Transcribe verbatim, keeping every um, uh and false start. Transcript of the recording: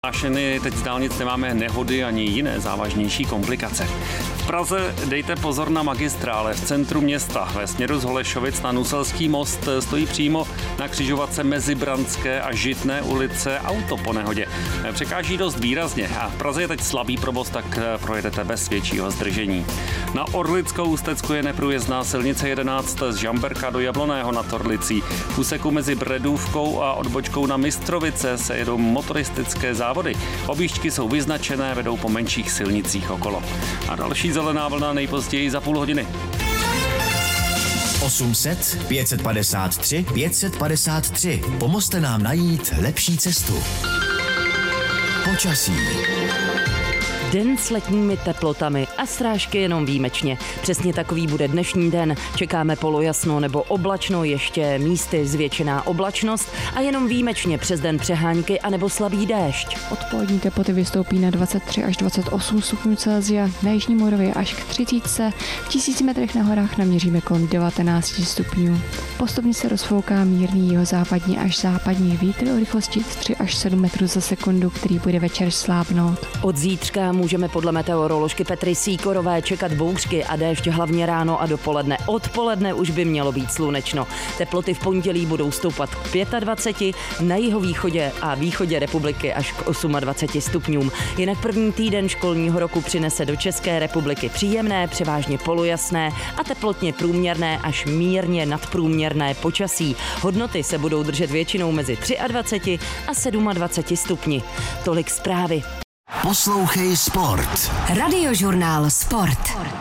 Hlášeny, teď z dálnic nemáme nehody ani jiné závažnější komplikace. V Praze dejte pozor na magistrále. V centru města ve směru z Holešovic na Nuselský most stojí přímo na křižovatce mezi Brandské a Žitné ulice auto po nehodě. Překáží dost výrazně a v Praze je teď slabý provoz, tak projedete bez většího zdržení. Na Orlickou Ústecku je neprůjezdná silnice jedenáct z Žamberka do Jabloného nad Orlicí. V úseku mezi Bredůvkou a odbočkou na Mistrovice se jedou motoristické závody. Objížďky jsou vyznačené, vedou po menších silnicích okolo. A další zelená vlna nejpozději za půl hodiny. osm set, pět set padesát tři, pět set padesát tři. Pomozte nám najít lepší cestu. Počasí. Den s letními teplotami a srážky jenom výjimečně. Přesně takový bude dnešní den. Čekáme polojasno nebo oblačno, ještě místy zvětšená oblačnost a jenom výjimečně přes den přehánky anebo slabý déšť. Odpolední teploty vystoupí na dvacet tři až dvacet osm stupňů Celsia, na jižní Moravě až k třicítce, v tisíci metrech na horách naměříme kolem devatenáct stupňů. Postupně se rozfouká mírný jihozápadní až západní vítr o rychlosti tři až sedm metrů za sekundu, který bude večer slábnout. Od zítřka můžeme podle meteoroložky Petry Síkorové čekat bouřky a déšť hlavně ráno a dopoledne. Odpoledne už by mělo být slunečno. Teploty v pondělí budou stoupat k dvaceti pěti, na jihovýchodě a východě republiky až k dvaceti osmi stupňům. Jinak první týden školního roku přinese do České republiky příjemné, převážně polojasné a teplotně průměrné až mírně nadprůměrné počasí. Hodnoty se budou držet většinou mezi dvaceti třemi a dvaceti sedmi stupni. Tolik zprávy. Poslouchej Sport. Radiožurnál Sport.